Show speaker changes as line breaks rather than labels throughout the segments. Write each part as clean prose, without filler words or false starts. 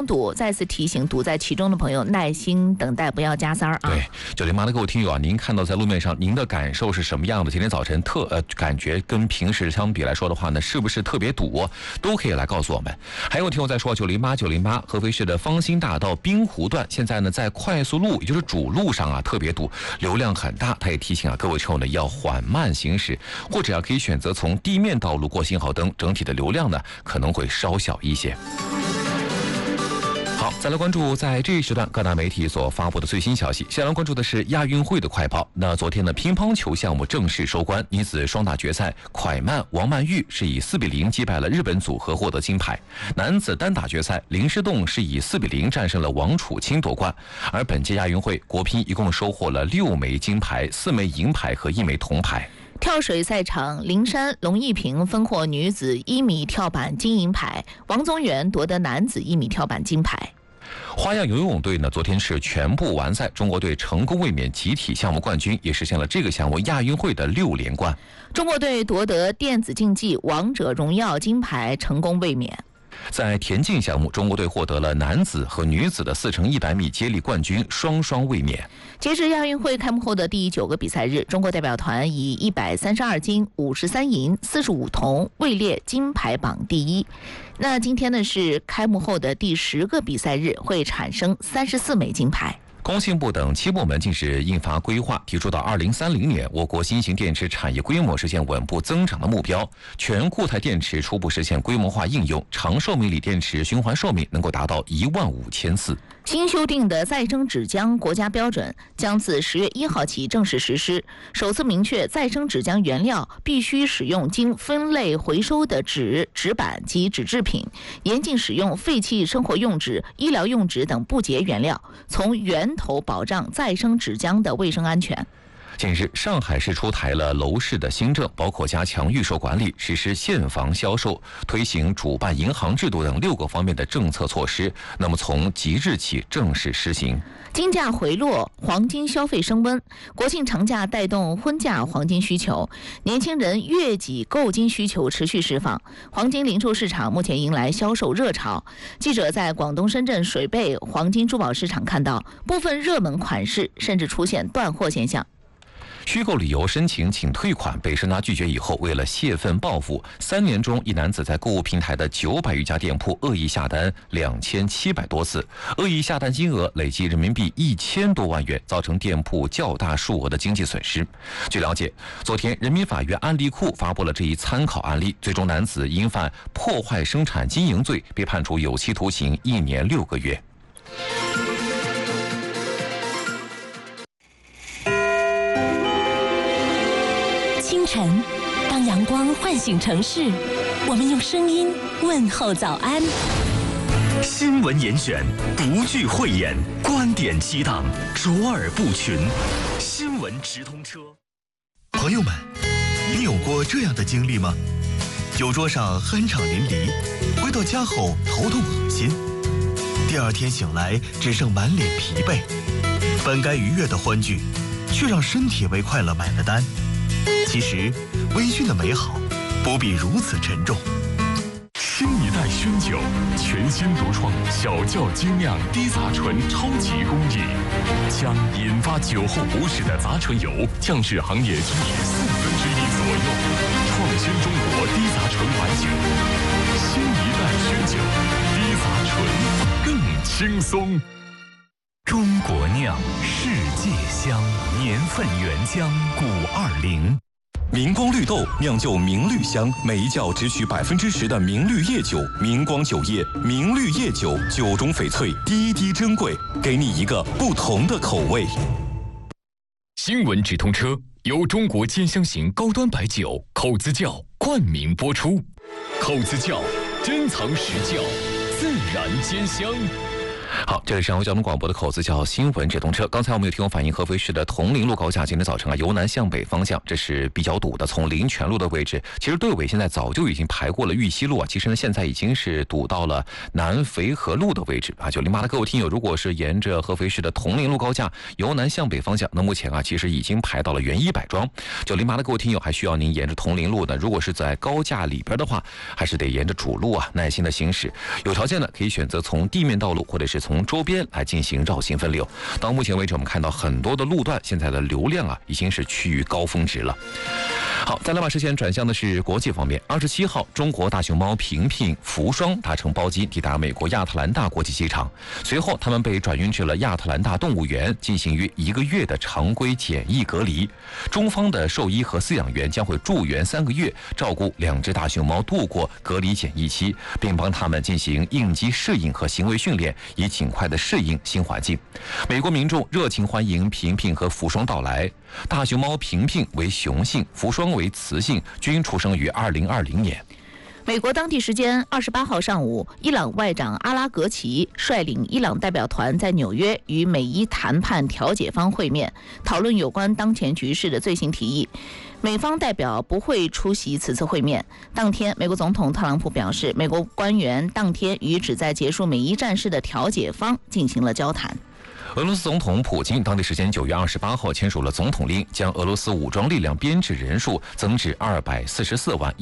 堵，再次提醒堵在其中的朋友耐心等待，不要加塞儿啊。
对，908的各位听友啊，您看到在路面上，您的感受是什么样的？今天早晨感觉跟平时相比来说的话呢，是不是特别堵？都可以来告诉我们。还有听友在说908，合肥市的方兴大道滨湖段，现在呢在快速路，也就是主路上啊特别堵，流量很大。他也提醒啊各位车友呢要缓慢行驶，或者可以选择从地面道路过信号灯，整体的流量呢可能会稍小一些。好，再来关注在这一时段各大媒体所发布的最新消息。先来关注的是亚运会的快报。那昨天的乒乓球项目正式收官，女子双打决赛，蒯曼王曼玉是以4-0击败了日本组合，获得金牌。男子单打决赛，林诗栋是以4-0战胜了王楚钦夺冠。而本届亚运会，国乒一共收获了6枚金牌、4枚银牌和1枚铜牌。
跳水赛场，林珊、龙一平分获女子1米跳板金银牌，王宗源夺得男子1米跳板金牌。
花样游泳队呢，昨天是全部完赛，中国队成功卫冕集体项目冠军，也实现了这个项目亚运会的6连冠。
中国队夺得电子竞技王者荣耀金牌，成功卫冕。
在田径项目，中国队获得了男子和女子的4×100米接力冠军，双双卫冕。
截至亚运会开幕后的第9个比赛日，中国代表团以132金、53银、45铜位列金牌榜第一。那今天呢是开幕后的第10个比赛日，会产生34枚金牌。
工信部等7部门近日印发规划，提出到2030年，我国新型电池产业规模实现稳步增长的目标，全固态电池初步实现规模化应用，长寿命锂电池循环寿命能够达到15000次。
新修订的再生纸浆国家标准将自10月1号起正式实施，首次明确再生纸浆原料必须使用经分类回收的纸、纸板及纸制品，严禁使用废弃生活用纸、医疗用纸等不洁原料，从源头保障再生纸浆的卫生安全。
近日，上海市出台了楼市的新政，包括加强预售管理、实施现房销售、推行主办银行制度等6个方面的政策措施。那么从即日起正式施行。
金价回落，黄金消费升温，国庆长假带动婚嫁黄金需求，年轻人月季购金需求持续释放，黄金零售市场目前迎来销售热潮。记者在广东深圳水贝黄金珠宝市场看到，部分热门款式甚至出现断货现象。
虚构理由申请请退款被深大拒绝以后，为了泄愤报复，3年中一男子在购物平台的900余家店铺恶意下单2700多次，恶意下单金额累计人民币1000多万元，造成店铺较大数额的经济损失。据了解，昨天人民法院案例库发布了这一参考案例，最终男子因犯破坏生产经营罪，被判处有期徒刑1年6个月。
清晨，当阳光唤醒城市，我们用声音问候早安。
新闻严选，不惧讳言，观点激荡，卓尔不群。新闻直通车。
朋友们，你有过这样的经历吗？酒桌上酣畅淋漓，回到家后头痛恶心，第2天醒来只剩满脸疲惫，本该愉悦的欢聚，却让身体为快乐买了单。其实，微醺的美好不必如此沉重。
新一代熏酒，全新独创小窖精酿低杂醇超级工艺，将引发酒后不适的杂醇油降至行业均值1/4左右，创新中国低杂醇白酒。新一代熏酒，低杂醇更轻松。
中国酿，世界香，年份原浆520。
明光绿豆酿就明绿香，每一窖只取10%的明绿叶酒。明光酒业，明绿叶酒，酒中翡翠，滴滴珍贵，给你一个不同的口味。
新闻直通车由中国兼香型高端白酒口子窖冠名播出。口子窖珍藏实窖，自然兼香。
好，这里是上海交通广播的口子叫新闻直通车。刚才我们有听众反映，合肥市的铜陵路高架今天早晨由南向北方向，这是比较堵的。从临泉路的位置，其实队尾现在早就已经排过了玉溪路其实呢，现在已经是堵到了南淝河路的位置908的各位听友，如果是沿着合肥市的铜陵路高架由南向北方向，那目前其实已经排到了原一百庄。908的各位听友，还需要您沿着铜陵路呢，如果是在高架里边的话，还是得沿着主路耐心的行驶。有条件呢，可以选择从地面道路或者是从周边来进行绕行分流。到目前为止，我们看到很多的路段现在的流量已经是趋于高峰值了。好，再来把视线转向的是国际方面。27号，中国大熊猫平平、福双搭乘包机抵达美国亚特兰大国际机场，随后他们被转运至了亚特兰大动物园，进行约1个月的常规检疫隔离。中方的兽医和饲养员将会驻园3个月，照顾2只大熊猫度过隔离检疫期，并帮他们进行应激适应和行为训练，以尽快的适应新环境。美国民众热情欢迎平平和福双到来。大熊猫平平为雄性，福双为雌性，均出生于2020年。
美国当地时间28号上午，伊朗外长阿拉格齐率领伊朗代表团在纽约与美伊谈判调解方会面，讨论有关当前局势的最新提议。美方代表不会出席此次会面。当天，美国总统特朗普表示，美国官员当天与旨在结束美伊战事的调解方进行了交谈。
俄罗斯总统普京当地时间9月28号签署了总统令，将俄罗斯武装力量编制人数增至244万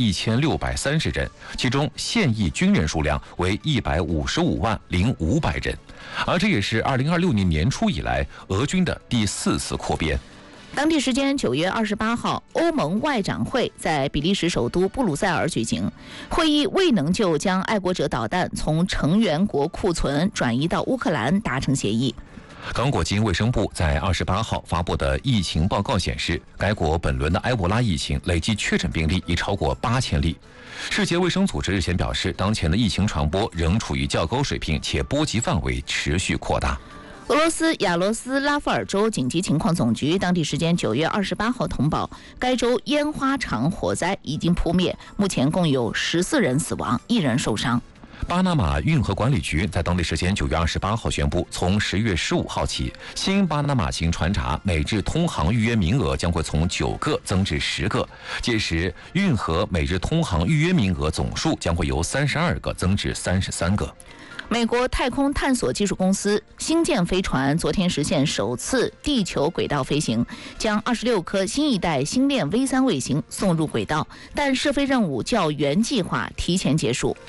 1630人，其中现役军人数量为155万0500人，而这也是2026年年初以来俄军的第4次扩编。
当地时间9月28号，欧盟外长会在比利时首都布鲁塞尔举行。会议未能就将爱国者导弹从成员国库存转移到乌克兰达成协议。
刚果金卫生部在28号发布的疫情报告显示，该国本轮的埃博拉疫情累计确诊病例已超过8000例。世界卫生组织日前表示，当前的疫情传播仍处于较高水平，且波及范围持续扩大。
俄罗斯亚罗斯拉夫尔州紧急情况总局当地时间9月28号通报，该州烟花厂火灾已经扑灭，目前共有14人死亡，1人受伤。
巴拿马运河管理局在当地时间9月28号宣布，从10月15号起，新巴拿马型船闸每日通航预约名额将会从9个增至10个，届时运河每日通航预约名额总数将会由32个增至33个。
美国太空探索技术公司星舰飞船昨天实现首次地球轨道飞行，将26颗新一代星链 V3 卫星送入轨道，但试飞任务较原计划提前结束。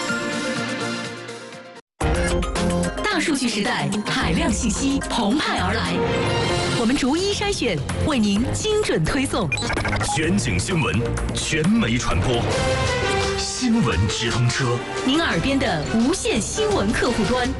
大数据时代，海量信息澎湃而来，我们逐一筛选，为您精准推送。
全景新闻，全媒传播，新闻直通车，
您耳边的无线新闻客户端。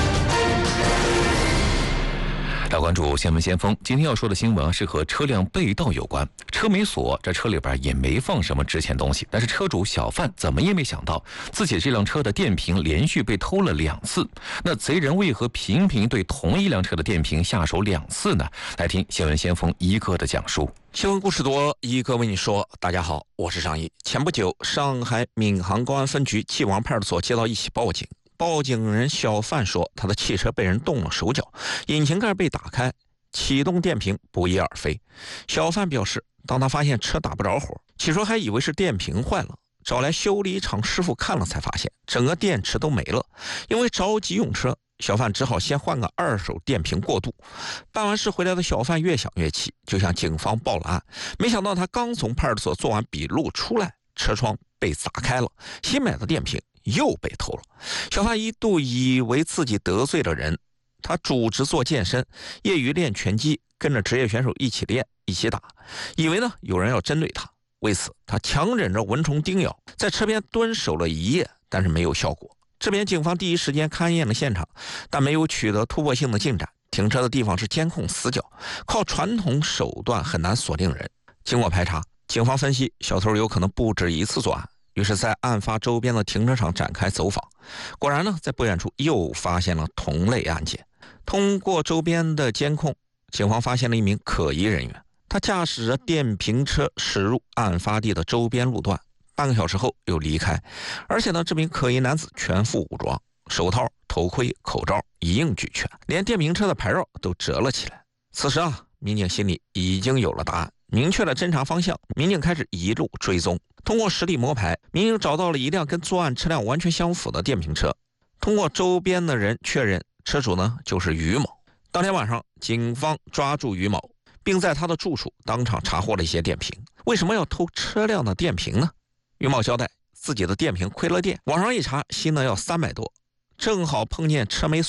来关注新闻先锋，今天要说的新闻是和车辆被盗有关。车没锁，这车里边也没放什么值钱东西，但是车主小范怎么也没想到，自己这辆车的电瓶连续被偷了2次。那贼人为何频频对同一辆车的电瓶下手2次呢？来听新闻先锋一哥的讲述。
新闻故事多，一哥为你说。大家好，我是张一。前不久，上海闵行公安分局纪王派出所接到一起报警。报警人小范说，他的汽车被人动了手脚，引擎盖被打开，启动电瓶不翼而飞。小范表示，当他发现车打不着火，起初还以为是电瓶坏了，找来修理厂师傅看了才发现整个电池都没了。因为着急用车，小范只好先换个2手电瓶过渡。办完事回来的小范越想越气，就向警方报了案。没想到他刚从派出所做完笔录出来，车窗被砸开了，新买的电瓶又被偷了。小范一度以为自己得罪了人，他主职做健身，业余练拳击，跟着职业选手一起练一起打，以为呢有人要针对他。为此他强忍着蚊虫叮咬，在车边蹲守了1夜，但是没有效果。这边警方第一时间勘验了现场，但没有取得突破性的进展。停车的地方是监控死角，靠传统手段很难锁定人。经过排查，警方分析小偷有可能不止1次作案，于是在案发周边的停车场展开走访。果然呢，在不远处又发现了同类案件。通过周边的监控，警方发现了一名可疑人员，他驾驶着电瓶车驶入案发地的周边路段，半个小时后又离开。而且呢，这名可疑男子全副武装， 手套、头盔、口罩一应俱全，连电瓶车的牌照都折了起来。此时民警心里已经有了答案，明确了侦查方向，民警开始一路追踪。通过实地摸排，民警找到了一辆跟作案车辆完全相符的电瓶车。通过周边的人确认，车主呢就是于某。当天晚上，警方抓住于某，并在他的住处当场查获了一些电瓶。为什么要偷车辆的电瓶呢？于某交代，自己的电瓶亏了电，网上一查，新的要300多，正好碰见车没